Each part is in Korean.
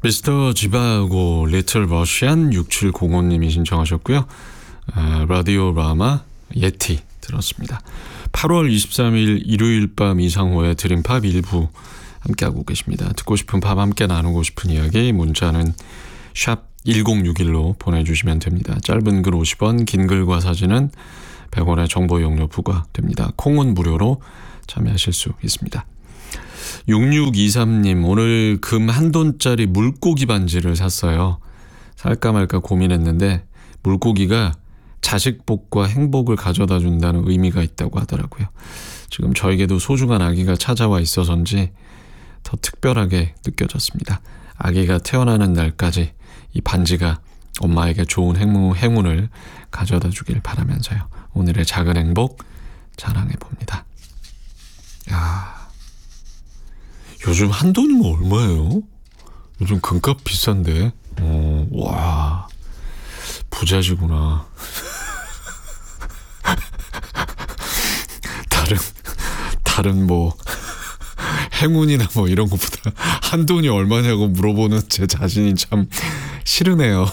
미스터 지바고 리틀 러시안 6705님이 신청하셨고요. 라디오 라마 예티 들었습니다. 8월 23일 일요일 밤 이상호의 드림팝 일부 함께하고 계십니다. 듣고 싶은 팝 함께 나누고 싶은 이야기 문자는 샵 1061로 보내주시면 됩니다. 짧은 글 50원, 긴 글과 사진은 100원의 정보 이용료 부과됩니다. 콩은 무료로 참여하실 수 있습니다. 6623님, 오늘 금 1돈짜리 물고기 반지를 샀어요. 살까 말까 고민했는데 물고기가 자식 복과 행복을 가져다 준다는 의미가 있다고 하더라고요. 지금 저에게도 소중한 아기가 찾아와 있어서인지 더 특별하게 느껴졌습니다. 아기가 태어나는 날까지 이 반지가 엄마에게 좋은 행운을 가져다 주길 바라면서요. 오늘의 작은 행복 자랑해 봅니다. 야, 요즘 1돈이면 얼마예요? 요즘 금값 비싼데. 와, 부자시구나. 다른 뭐 행운이나 뭐 이런 것보다 1돈이 얼마냐고 물어보는 제 자신이 참 싫으네요.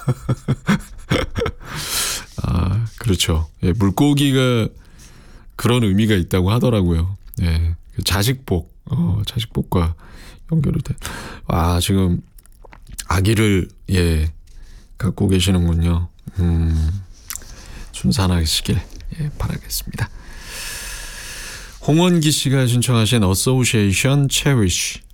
아, 그렇죠. 예, 물고기가 그런 의미가 있다고 하더라고요. 예, 자식복, 자식복과 연결이 돼. 아, 지금 아기를 갖고 계시는군요. 순산하시길 바라겠습니다. 홍원기 씨가 신청하신 Association Cherish